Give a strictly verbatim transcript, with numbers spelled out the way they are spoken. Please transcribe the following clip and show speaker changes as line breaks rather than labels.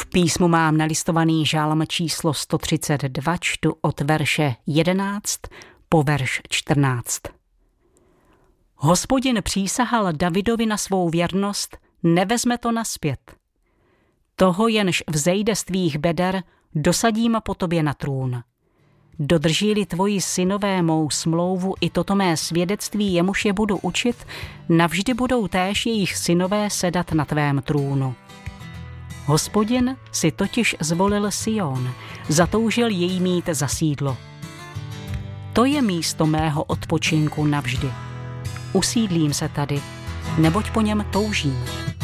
písmu mám nalistovaný žálm číslo sto třicet dva, čtu od verše jedenáct po verš čtrnáct. Hospodin přísahal Davidovi na svou věrnost, nevezme to nazpět. Toho, jenž vzejde z tvých beder, dosadím po tobě na trůn. Dodrží-li tvoji synové mou smlouvu i toto mé svědectví, jemuž je budu učit, navždy budou též jejich synové sedat na tvém trůnu. Hospodin si totiž zvolil Sion, zatoužil jej mít za sídlo. To je místo mého odpočinku navždy. Usídlím se tady, neboť po něm toužím.